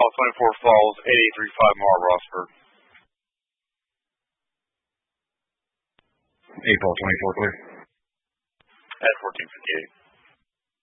24 Falls, 8835 Mar, Rossburg. 8 Paul 24 clear. At 1458.